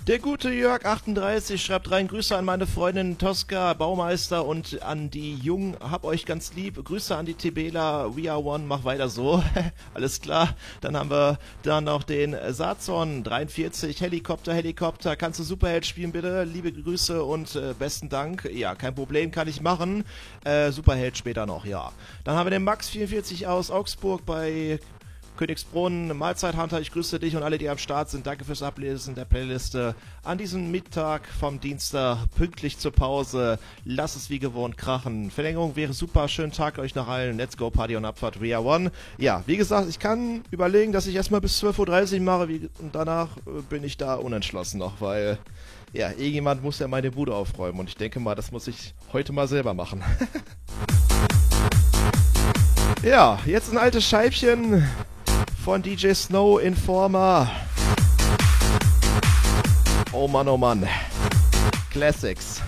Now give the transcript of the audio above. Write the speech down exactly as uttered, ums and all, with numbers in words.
Der gute Jörg achtunddreißig schreibt rein, Grüße an meine Freundin Tosca, Baumeister und an die Jung, hab euch ganz lieb, Grüße an die Tibela, We Are One, mach weiter so, alles klar. Dann haben wir da noch den Sazon dreiundvierzig, Helikopter, Helikopter, kannst du Superheld spielen bitte, liebe Grüße und äh, besten Dank, ja, kein Problem, kann ich machen, äh, Superheld später noch, ja. Dann haben wir den Max vierundvierzig aus Augsburg bei Königsbrunn, Mahlzeit Hunter, ich grüße dich und alle, die am Start sind. Danke fürs Ablesen der Playliste. An diesem Mittag vom Dienstag, pünktlich zur Pause. Lass es wie gewohnt krachen. Verlängerung wäre super. Schönen Tag euch noch allen. Let's go, Party on Abfahrt. We are one. Ja, wie gesagt, ich kann überlegen, dass ich erstmal bis zwölf Uhr dreißig mache wie, und danach äh, bin ich da unentschlossen noch, weil ja, irgendjemand muss ja meine Bude aufräumen und ich denke mal, das muss ich heute mal selber machen. Ja, jetzt ein altes Scheibchen von D J Snow Informer. Oh Mann, oh Mann. Classics.